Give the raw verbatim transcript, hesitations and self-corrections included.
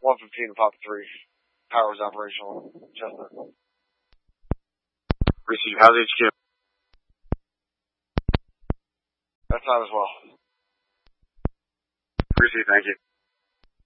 one fifteen to Papa three. Power is operational. Chestnut. Receive. How's H Q? That's not as well. Receive. Thank you.